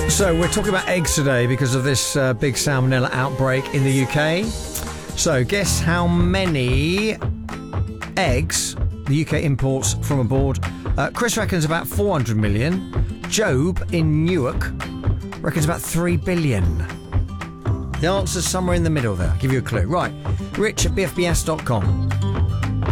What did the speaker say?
So we're talking about eggs today because of this big salmonella outbreak in the UK. So guess how many eggs the UK imports from abroad? Chris reckons about 400 million. Job in Newark reckons about 3 billion. The answer's somewhere in the middle there. I'll give you a clue. Right, Rich at bfbs.com.